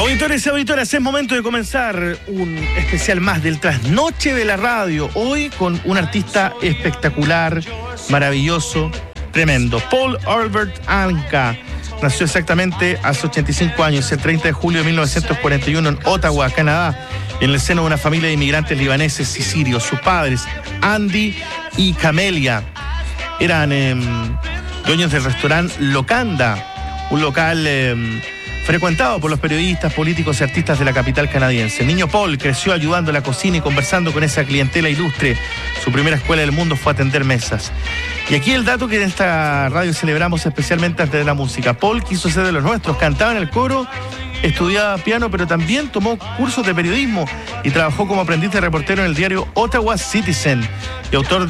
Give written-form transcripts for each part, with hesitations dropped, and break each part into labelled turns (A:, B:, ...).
A: Auditores y auditoras, es momento de comenzar un especial más del Trasnoche de la Radio. Hoy con un artista espectacular, maravilloso, tremendo. Paul Albert Anka. Nació exactamente hace 85 años, el 30 de julio de 1941 en Ottawa, Canadá, en el seno de una familia de inmigrantes libaneses y sirios. Sus padres, Andy y Camelia, eran dueños del restaurante Locanda, un local frecuentado por los periodistas, políticos y artistas de la capital canadiense. El niño Paul creció ayudando en la cocina y conversando con esa clientela ilustre. Su primera escuela del mundo fue atender mesas. Y aquí el dato que en esta radio celebramos especialmente antes de la música. Paul quiso ser de los nuestros, cantaba en el coro, estudiaba piano, pero también tomó cursos de periodismo y trabajó como aprendiz de reportero en el diario Ottawa Citizen. Y autor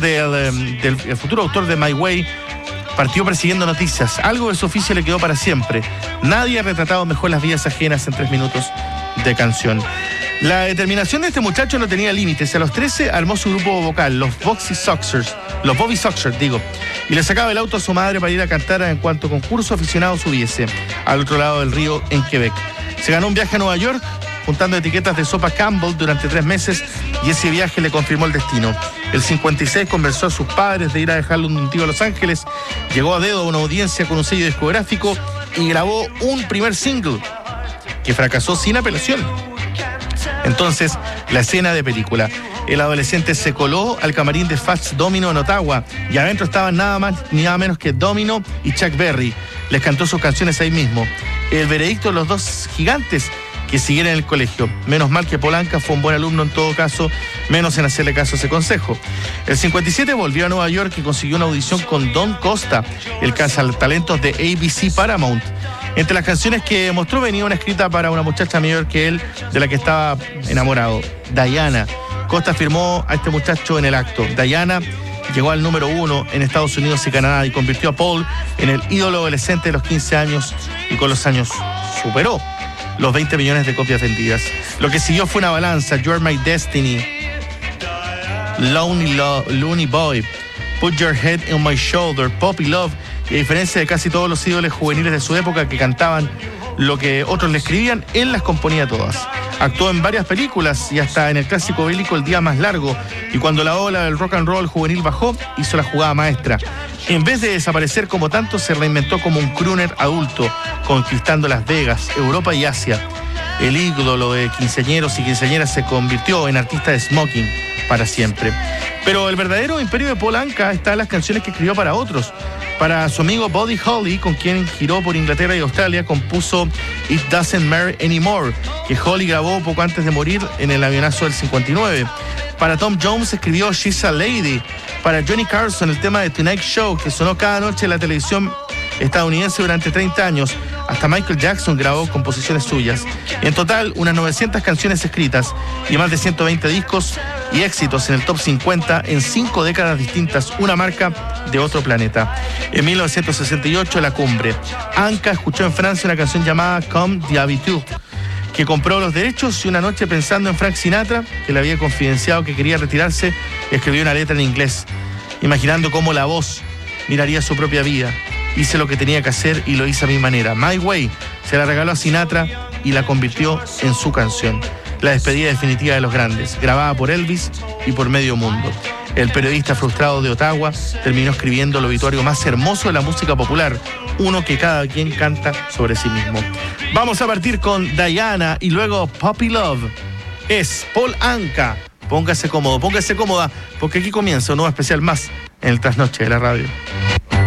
A: el futuro autor de My Way, partió persiguiendo noticias. Algo de su oficio le quedó para siempre. Nadie ha retratado mejor las vidas ajenas en 3 minutos de canción. La determinación de este muchacho no tenía límites. A los 13 armó su grupo vocal, los Bobby Soxers, y le sacaba el auto a su madre para ir a cantar en cuanto concurso aficionado hubiese, al otro lado del río, en Quebec. Se ganó un viaje a Nueva York, juntando etiquetas de sopa Campbell durante 3 meses, y ese viaje le confirmó el destino. El 56 convenció a sus padres de ir a dejarle un tío a Los Ángeles, llegó a dedo a una audiencia con un sello discográfico y grabó un primer single que fracasó sin apelación. Entonces, la escena de película. El adolescente se coló al camarín de Fats Domino en Ottawa y adentro estaban nada más ni nada menos que Domino y Chuck Berry. Les cantó sus canciones ahí mismo. El veredicto de los dos gigantes que siguieran en el colegio. Menos mal que Paul Anka fue un buen alumno en todo caso, menos en hacerle caso a ese consejo. El 57 volvió a Nueva York y consiguió una audición con Don Costa, el cazatalentos de ABC Paramount. Entre las canciones que mostró venía una escrita para una muchacha mayor que él, de la que estaba enamorado, Diana. Costa firmó a este muchacho en el acto. Diana llegó al número 1 en Estados Unidos y Canadá y convirtió a Paul en el ídolo adolescente de los 15 años y con los años superó los 20 millones de copias vendidas. Lo que siguió fue una balanza: You're My Destiny, Looney Boy, Put Your Head on My Shoulder, Puppy Love. Y a diferencia de casi todos los ídolos juveniles de su época que cantaban lo que otros le escribían, él las componía todas. Actuó en varias películas y hasta en el clásico bélico El Día Más Largo. Y cuando la ola del rock and roll juvenil bajó, hizo la jugada maestra. En vez de desaparecer como tanto, se reinventó como un crooner adulto, conquistando Las Vegas, Europa y Asia. El ídolo de quinceañeros y quinceañeras se convirtió en artista de smoking para siempre. Pero el verdadero imperio de Paul Anka está en las canciones que escribió para otros. Para su amigo Buddy Holly, con quien giró por Inglaterra y Australia, compuso It Doesn't Matter Anymore, que Holly grabó poco antes de morir en el avionazo del 59. Para Tom Jones escribió She's a Lady. Para Johnny Carson, el tema de Tonight Show, que sonó cada noche en la televisión estadounidense durante 30 años. Hasta Michael Jackson grabó composiciones suyas. En total, unas 900 canciones escritas y más de 120 discos y éxitos en el top 50 en 5 décadas distintas, una marca de otro planeta. En 1968, La Cumbre. Anka escuchó en Francia una canción llamada Comme d'habitude, que compró los derechos y una noche pensando en Frank Sinatra, que le había confidenciado que quería retirarse, escribió una letra en inglés, imaginando cómo la voz miraría su propia vida. Hice lo que tenía que hacer y lo hice a mi manera. My Way se la regaló a Sinatra y la convirtió en su canción. La despedida definitiva de los grandes, grabada por Elvis y por medio mundo. El periodista frustrado de Ottawa terminó escribiendo el obituario más hermoso de la música popular, uno que cada quien canta sobre sí mismo. Vamos a partir con Diana y luego Puppy Love. Es Paul Anka. Póngase cómodo, póngase cómoda, porque aquí comienza un nuevo especial más en el Trasnoche de la Radio.